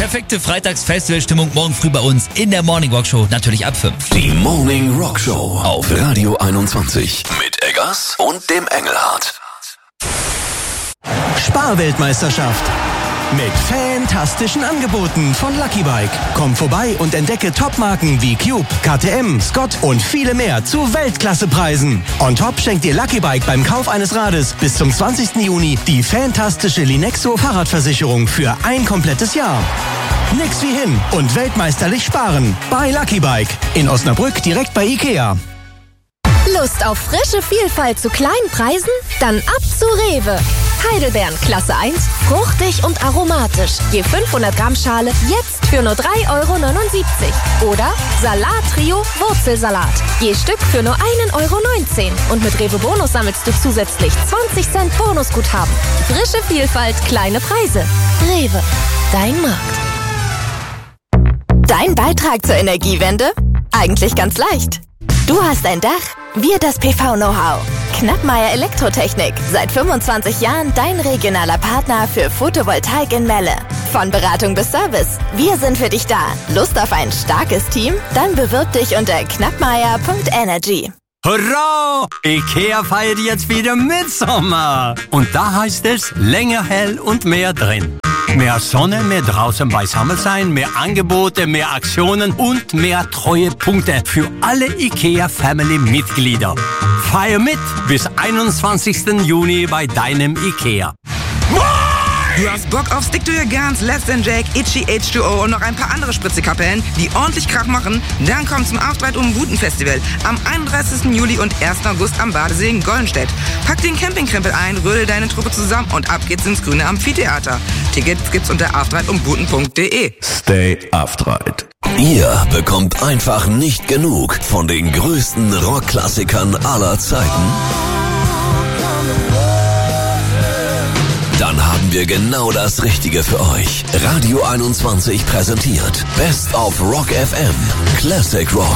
perfekte Freitags-Festival-Stimmung morgen früh bei uns in der Morning Rock Show, natürlich ab 5. Die Morning Rock Show auf Radio 21 mit Eggers und dem Engelhardt. Sparweltmeisterschaft. Mit fantastischen Angeboten von Lucky Bike. Komm vorbei und entdecke Topmarken wie Cube, KTM, Scott und viele mehr zu Weltklassepreisen. On top schenkt dir Lucky Bike beim Kauf eines Rades bis zum 20. Juni die fantastische Linexo Fahrradversicherung für ein komplettes Jahr. Nix wie hin und weltmeisterlich sparen. Bei Lucky Bike in Osnabrück direkt bei Ikea. Lust auf frische Vielfalt zu kleinen Preisen? Dann ab zu Rewe. Heidelbeeren Klasse 1, fruchtig und aromatisch. Je 500 Gramm Schale jetzt für nur 3,79 €. Oder Salat Trio Wurzelsalat. Je Stück für nur 1,19 €. Und mit Rewe Bonus sammelst du zusätzlich 20 Cent Bonusguthaben. Frische Vielfalt, kleine Preise. Rewe, dein Markt. Dein Beitrag zur Energiewende? Eigentlich ganz leicht. Du hast ein Dach, wir das PV-Know-how. Knappmeier Elektrotechnik, seit 25 Jahren dein regionaler Partner für Photovoltaik in Melle. Von Beratung bis Service, wir sind für dich da. Lust auf ein starkes Team? Dann bewirb dich unter knappmeier.energy. Hurra! Ikea feiert jetzt wieder Mitsommer. Und da heißt es, länger hell und mehr drin. Mehr Sonne, mehr draußen beisammen sein, mehr Angebote, mehr Aktionen und mehr Treuepunkte für alle IKEA-Family-Mitglieder. Feier mit bis 21. Juni bei deinem IKEA. Du hast Bock auf Stick to Your Guns, Less Than Jake, Itchy H2O und noch ein paar andere Spritzekapellen, die ordentlich Krach machen? Dann komm zum Auftritt Buten Festival am 31. Juli und 1. August am Badesee in Goldenstedt. Pack den Campingkrempel ein, rödel deine Truppe zusammen und ab geht's ins grüne Amphitheater. Tickets gibt's unter auftrittbuten.de. Stay Auftritt. Ihr bekommt einfach nicht genug von den größten Rockklassikern aller Zeiten. Dann haben wir genau das Richtige für euch. Radio 21 präsentiert Best of Rock FM. Classic Rock.